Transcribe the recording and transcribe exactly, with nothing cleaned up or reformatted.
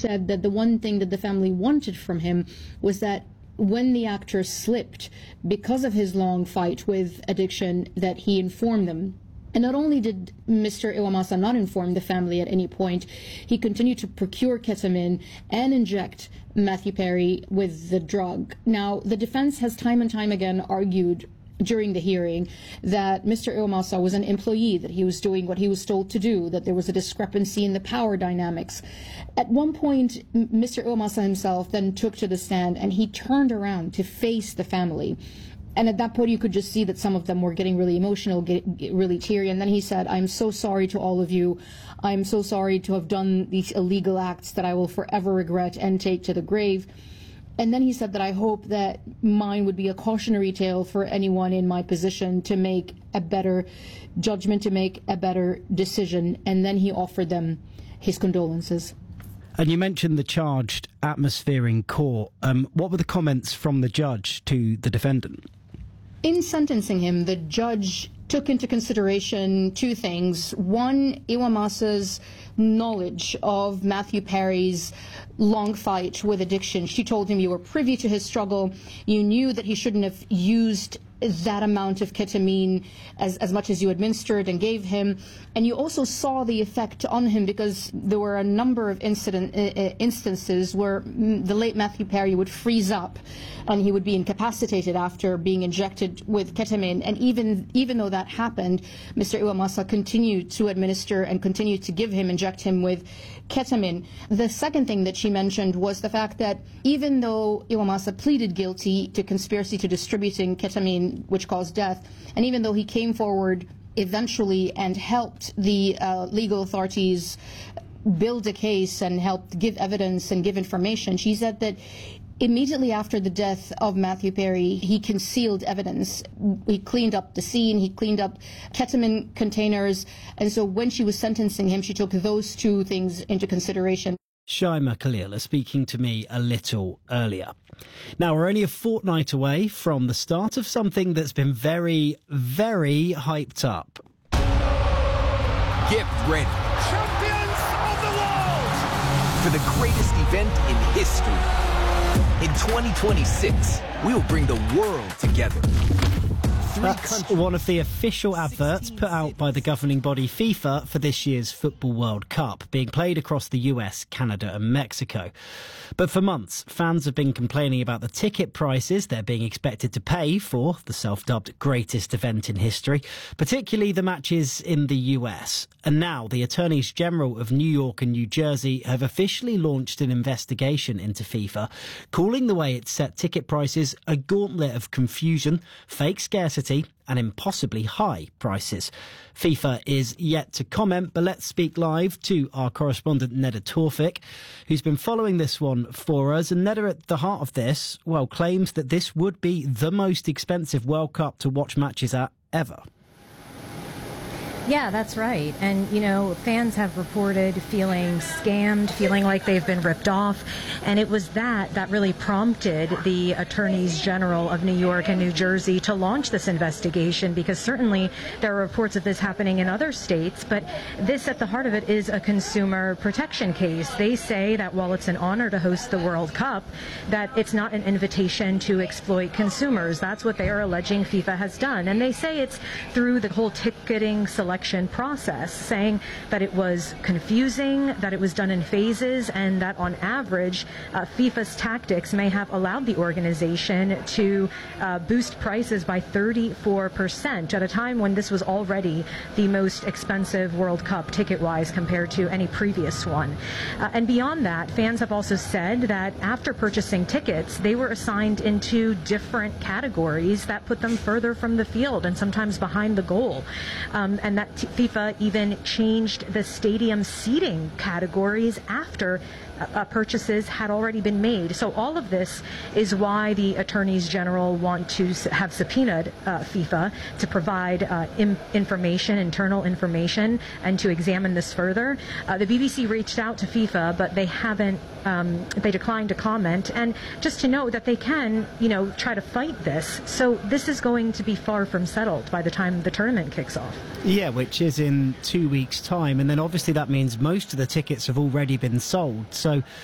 said that the one thing that the family wanted from him was that when the actor slipped because of his long fight with addiction, that he informed them. And not only did Mister Iwamasa not inform the family at any point, he continued to procure ketamine and inject Matthew Perry with the drug. Now, the defense has time and time again argued during the hearing that Mister Iwamasa was an employee, that he was doing what he was told to do, that there was a discrepancy in the power dynamics. At one point, Mister Iwamasa himself then took to the stand and he turned around to face the family. And at that point, you could just see that some of them were getting really emotional, get, get really teary. And then he said, "I'm so sorry to all of you. I'm so sorry to have done these illegal acts that I will forever regret and take to the grave." And then he said that I hope that mine would be a cautionary tale for anyone in my position to make a better judgment, to make a better decision. And then he offered them his condolences. And you mentioned the charged atmosphere in court. Um, what were the comments from the judge to the defendant? In sentencing him, the judge took into consideration two things. One, Iwamasa's knowledge of Matthew Perry's long fight with addiction. She told him you were privy to his struggle. You knew that he shouldn't have used that amount of ketamine as, as much as you administered and gave him. And you also saw the effect on him because there were a number of incident, uh, instances where the late Matthew Perry would freeze up and he would be incapacitated after being injected with ketamine. And even, even though that happened, Mister Iwamasa continued to administer and continued to give him, inject him with ketamine. The second thing that she mentioned was the fact that even though Iwamasa pleaded guilty to conspiracy to distributing ketamine, which caused death, and even though he came forward eventually and helped the uh, legal authorities build a case and helped give evidence and give information, she said that immediately after the death of Matthew Perry, he concealed evidence. He cleaned up the scene, he cleaned up ketamine containers, and so when she was sentencing him, she took those two things into consideration. Shaima Khalila speaking to me a little earlier. Now, we're only a fortnight away from the start of something that's been very, very hyped up. Get ready. Champions of the world! For the greatest event in history. In twenty twenty-six, we will bring the world together. That's one of the official adverts put out by the governing body FIFA for this year's Football World Cup, being played across the U S, Canada and Mexico. But for months, fans have been complaining about the ticket prices they're being expected to pay for the self-dubbed greatest event in history, particularly the matches in the U S. And now the Attorneys General of New York and New Jersey have officially launched an investigation into FIFA, calling the way it set ticket prices a gauntlet of confusion, fake scarcity and impossibly high prices. FIFA is yet to comment, but let's speak live to our correspondent Neda Tawfik, who's been following this one for us. And Neda, at the heart of this, well, claims that this would be the most expensive World Cup to watch matches at ever. Yeah, that's right. And, you know, fans have reported feeling scammed, feeling like they've been ripped off. And it was that that really prompted the attorneys general of New York and New Jersey to launch this investigation, because certainly there are reports of this happening in other states. But this, at the heart of it, is a consumer protection case. They say that while it's an honor to host the World Cup, that it's not an invitation to exploit consumers. That's what they are alleging FIFA has done. And they say it's through the whole ticketing selection process, saying that it was confusing, that it was done in phases, and that on average, uh, FIFA's tactics may have allowed the organization to uh, boost prices by thirty-four percent at a time when this was already the most expensive World Cup ticket-wise compared to any previous one. Uh, and beyond that, fans have also said that after purchasing tickets, they were assigned into different categories that put them further from the field and sometimes behind the goal. Um, and that FIFA even changed the stadium seating categories after uh, purchases had already been made. So all of this is why the attorneys general want to have subpoenaed uh, FIFA to provide uh, im- information, internal information, and to examine this further. Uh, the B B C reached out to FIFA, but they haven't. Um, they declined to comment, and just to note that they can, you know, try to fight this. So this is going to be far from settled by the time the tournament kicks off. Yeah, which is in two weeks' time, and then obviously that means most of the tickets have already been sold. So